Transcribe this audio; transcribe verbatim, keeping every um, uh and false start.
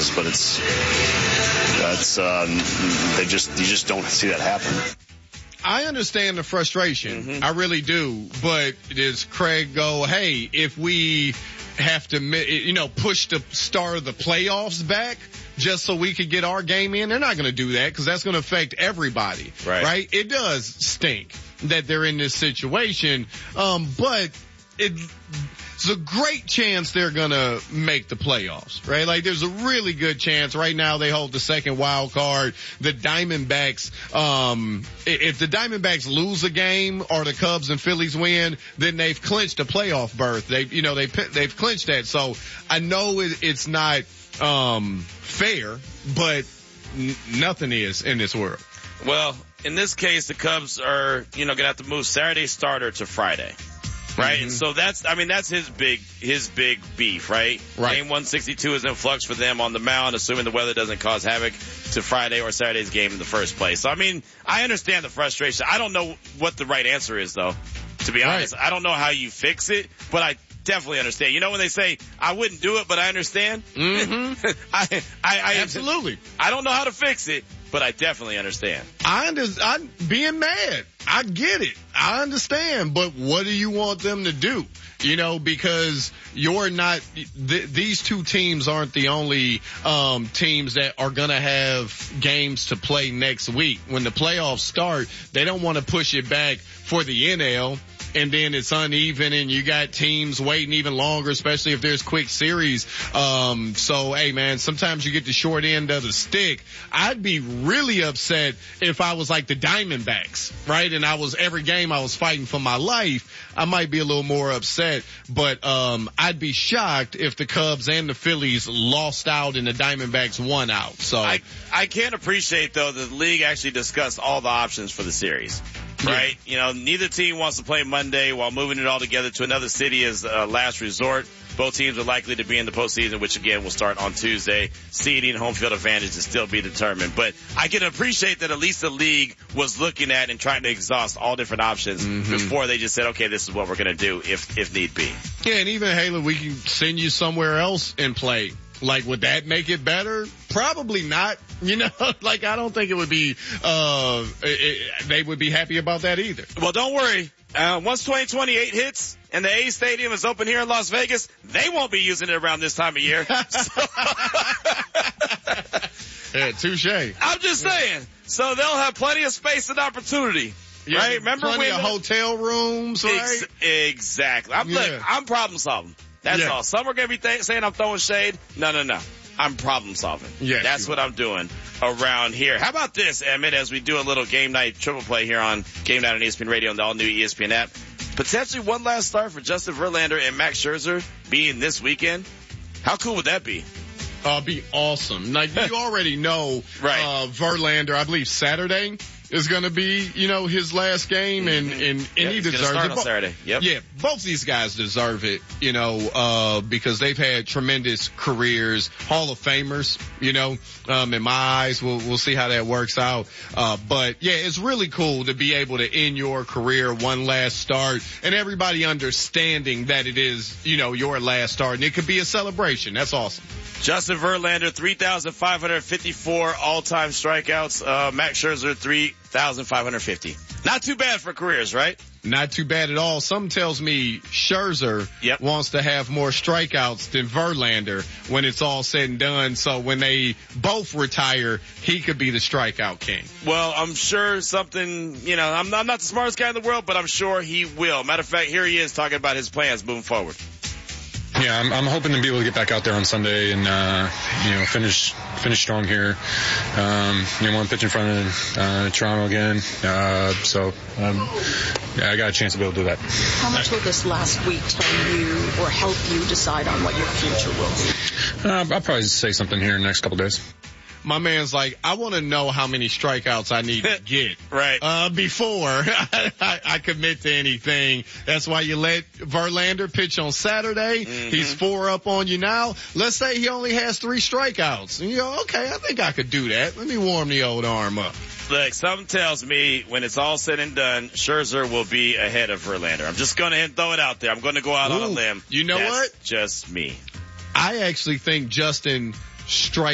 this, but it's that's um, they just you just don't see that happen. I understand the frustration. Mm-hmm. I really do. But does Craig go, hey, if we have to, you know, push the start of the playoffs back just so we could get our game in? They're not going to do that because that's going to affect everybody. Right. Right? It does stink that they're in this situation. Um, but it, it's a great chance they're going to make the playoffs, right? Like there's a really good chance. Right now they hold the second wild card. The Diamondbacks, um, if the Diamondbacks lose a game or the Cubs and Phillies win, then they've clinched a playoff berth. They, you know, they, they've clinched that. So I know it, it's not, um, fair, but n- nothing is in this world. Well, in this case, the Cubs are, you know, going to have to move Saturday starter to Friday. Right. Mm-hmm. And so that's, I mean, that's his big, his big beef, right? Right. Game one sixty-two is in flux for them on the mound, assuming the weather doesn't cause havoc to Friday or Saturday's game in the first place. So, I mean, I understand the frustration. I don't know what the right answer is, though, to be honest. Right. I don't know how you fix it, but I definitely understand. You know, when they say, I wouldn't do it, but I understand? Mm-hmm. I, I, I, Absolutely. I don't know how to fix it, but I definitely understand. I understand. I'm being mad. I get it. I understand. But what do you want them to do? You know, because you're not, th- these two teams aren't the only, um, teams that are going to have games to play next week. When the playoffs start, they don't want to push it back for the N L. And then it's uneven and you got teams waiting even longer, especially if there's quick series. Um, so, hey man, sometimes you get the short end of the stick. I'd be really upset if I was like the Diamondbacks, right? And I was, every game I was fighting for my life. I might be a little more upset, but, um, I'd be shocked if the Cubs and the Phillies lost out and the Diamondbacks won out. So I, I can't appreciate though that the league actually discussed all the options for the series. Right? Yeah. You know, neither team wants to play Monday while moving it all together to another city as a last resort. Both teams are likely to be in the postseason, which again will start on Tuesday. Seeding, home field advantage to still be determined. But I can appreciate that at least the league was looking at and trying to exhaust all different options mm-hmm. before they just said, okay, this is what we're going to do if, if need be. Yeah, and even, Hayla, we can send you somewhere else and play. Like, would that make it better? Probably not. You know, like, I don't think it would be, uh, it, they would be happy about that either. Well, don't worry. Uh, once twenty twenty-eight hits and the A's Stadium is open here in Las Vegas, they won't be using it around this time of year. So yeah, touche. I'm just saying. So they'll have plenty of space and opportunity. Yeah, right? Remember plenty when of the, hotel rooms, right? Ex- exactly. I'm, yeah. look, I'm problem solving. That's yeah. all. Some are going to be th- saying I'm throwing shade. No, no, no. I'm problem solving. Yes, That's what I'm doing around here. How about this, Emmett, as we do a little game night triple play here on Game Night on E S P N Radio and the all-new E S P N app. Potentially one last start for Justin Verlander and Max Scherzer being this weekend. How cool would that be? Uh, be awesome. Like, you already know, right. uh, Verlander, I believe Saturday is going to be, you know, his last game, and, and, and yep, he he's deserves start it. On Saturday. Yep. Yeah, both these guys deserve it, you know, uh, because they've had tremendous careers, Hall of Famers, you know, um, in my eyes. We'll, we'll see how that works out. Uh, but yeah, it's really cool to be able to end your career one last start and everybody understanding that it is, you know, your last start, and it could be a celebration. That's awesome. Justin Verlander, three thousand five hundred fifty-four all-time strikeouts. Uh, Max Scherzer, three thousand five hundred fifty. Not too bad for careers, right? Not too bad at all. Some tells me Scherzer yep. wants to have more strikeouts than Verlander when it's all said and done. So when they both retire, he could be the strikeout king. Well, I'm sure something, you know, I'm, I'm not the smartest guy in the world, but I'm sure he will. Matter of fact, here he is talking about his plans moving forward. Yeah, I'm, I'm hoping to be able to get back out there on Sunday and, uh, you know, finish, finish strong here. Um, you know, want to pitch in front of, uh, Toronto again. Uh, so, um, yeah, I got a chance to be able to do that. How much will this last week tell you or help you decide on what your future will be? Uh, I'll probably say something here in the next couple of days. My man's like, I want to know how many strikeouts I need to get. Right. Uh, before I, I, I commit to anything. That's why you let Verlander pitch on Saturday. Mm-hmm. He's four up on you now. Let's say he only has three strikeouts. And you go, okay, I think I could do that. Let me warm the old arm up. Look, something tells me when it's all said and done, Scherzer will be ahead of Verlander. I'm just going to throw it out there. I'm going to go out Ooh, on a limb. You know That's what? just me. I actually think Justin strikes